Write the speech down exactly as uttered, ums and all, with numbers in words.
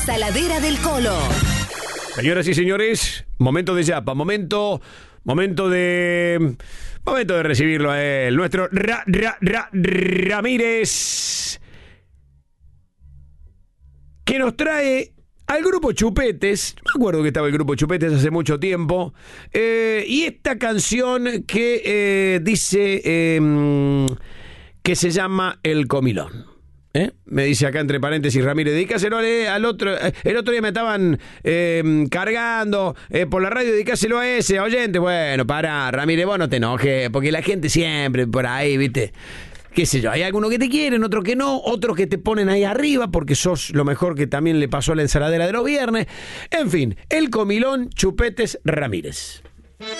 Saladera del Colo. Señoras y señores, momento de Yapa, momento, momento de, momento de recibirlo a él, nuestro Ra, Ra, Ra, Ramírez, que nos trae al grupo Chupetes. No me acuerdo que estaba el grupo Chupetes hace mucho tiempo, eh, y esta canción que eh, dice eh, que se llama El Comilón. ¿Eh? Me dice acá entre paréntesis Ramírez, dedícaselo al otro. El otro día me estaban eh, cargando eh, por la radio, dedícaselo a ese oyente. Bueno, para, Ramírez, vos no te enojes, porque la gente siempre por ahí, viste, qué sé yo, hay algunos que te quieren, otros que no, otros que te ponen ahí arriba porque sos lo mejor que también le pasó a la ensaladera de los viernes. En fin, El Comilón, Chupetes, Ramírez.